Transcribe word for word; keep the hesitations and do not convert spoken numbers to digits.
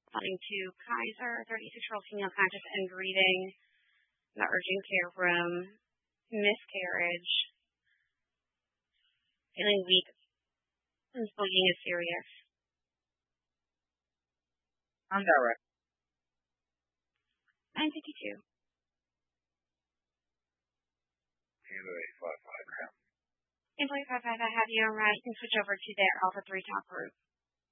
Responding to Kaiser, thirty-six-year-old female conscious and breathing in the urgent care room, miscarriage, feeling weak, and bleeding is serious. On direct. nine fifty-two. Ambulance five five now. Ambulance five five, I have you. All right, you can switch over to their Alpha three top group.